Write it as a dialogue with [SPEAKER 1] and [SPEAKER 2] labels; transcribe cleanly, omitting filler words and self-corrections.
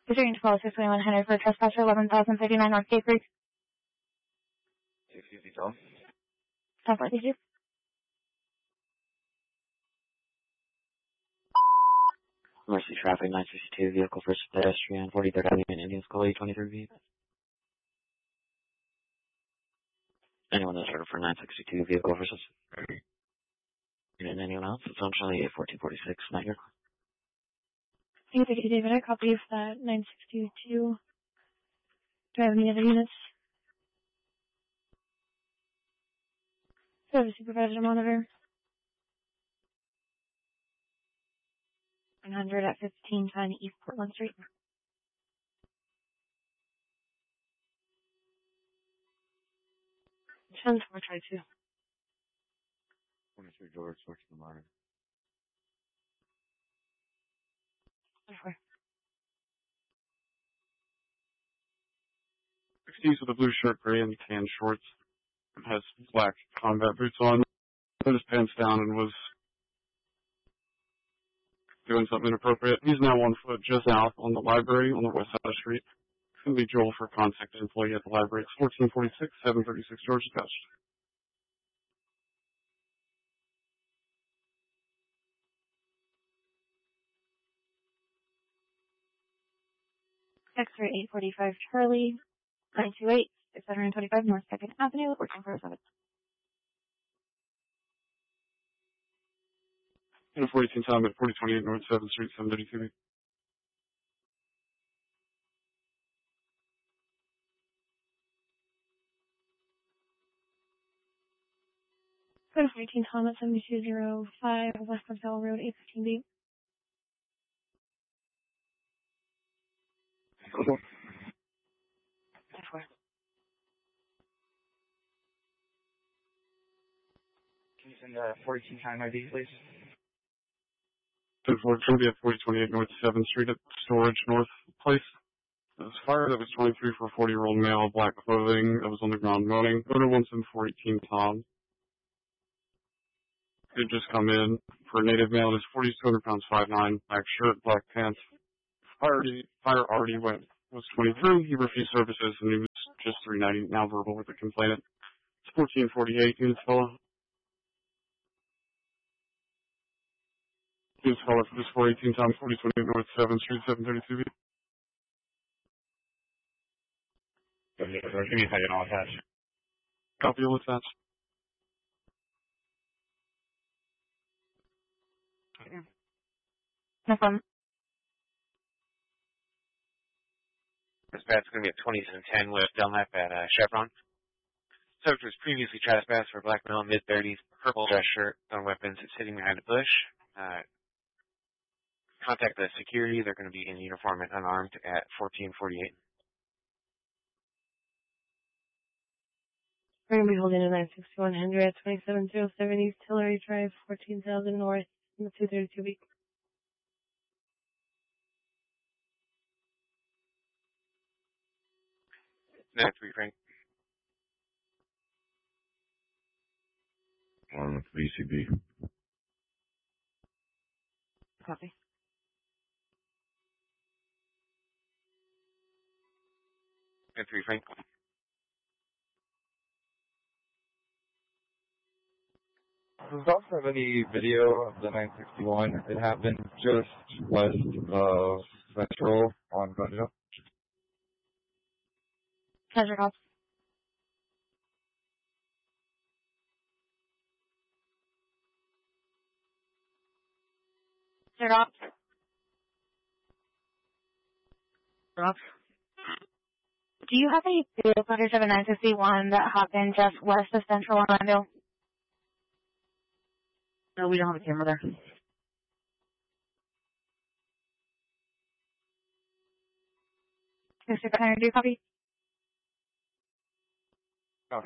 [SPEAKER 1] Pursuant to policy 2100 for trespasser 11,059 North Gate Creek.
[SPEAKER 2] 60 feet tall.
[SPEAKER 1] Sounds like you.
[SPEAKER 2] Mercy traffic 962 vehicle versus pedestrian 43rd Avenue in Indian School 823 feet. Anyone that's ordered for 962 vehicle versus and anyone else? It's actually 1446, not here.
[SPEAKER 1] Thank you, David. I copy of that 962. Do I have any other units? Do I have a supervisor monitor? 100 at 1510 East Portland Street. 10-4-2.
[SPEAKER 2] 23 George, switch to the monitor.
[SPEAKER 1] 24.
[SPEAKER 3] 60s with a blue shirt, gray and tan shorts. Has black combat boots on. Put his pants down and was doing something inappropriate. He's now on foot just out on the library on the west side of the street. It's going to be Joel for contact employee at the library. It's 1446, 736 George Dispatch.
[SPEAKER 1] X-ray 845 Charlie, 928, 625 North 2nd Avenue, 1447.
[SPEAKER 3] In a 42 time at 4028 North 7th Street, 732.
[SPEAKER 1] 14 Thomas 7205 West Hotel Road 815B.
[SPEAKER 2] Cool. Can you send 42 time ID, please?
[SPEAKER 3] It's going to be at 4028 North 7th Street at Storage North Place. There was fire that was 23 for a 40-year-old male, black clothing that was on the ground moaning. Owner wants him 418 Tom. Did just come in for a native male. Is 40, 200 pounds, 5'9", black shirt, black pants. Fire already was 23. He refused services and he was just 390. Now verbal with the complainant. It's 1448. Units fellow. Units fellow for this 418 Tom 4028 North 7th Street 732B.
[SPEAKER 2] Give me a second, I'll attach.
[SPEAKER 3] Copy will attach.
[SPEAKER 1] No problem.
[SPEAKER 2] Dispatch is going to be at 2710 West Delknap at Chevron. Subject was previously trespassed for black male, mid-30s, purple dress shirt, on weapons, sitting behind a bush. Contact the security. They're going to be in uniform and unarmed at 1448.
[SPEAKER 1] We're going to be holding a 96100 at 2707 East Hillary Drive, 14,000 North, in the 232 week.
[SPEAKER 2] Next week, Frank.
[SPEAKER 4] On with VCB.
[SPEAKER 1] Copy.
[SPEAKER 2] Next week, Frank.
[SPEAKER 4] Does Doc have any video of the 961? It happened just west of Central on Gunja.
[SPEAKER 1] Pleasure, Cops. Sir, Cops. Cops. Do you have any video footage of a 961 that happened just west of Central Orlando? No, we don't have a camera there. Mr. Hunter, do you copy?